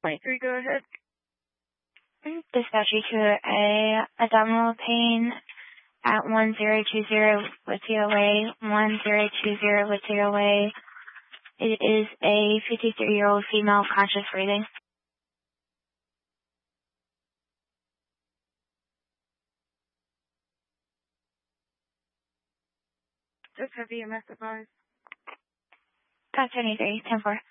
23, go ahead. Dispatch to abdominal pain at 1020 with TOA, 1020 with TOA. It is a 53-year-old female, conscious breathing. Just have EMS advised. Got 23, 10-4.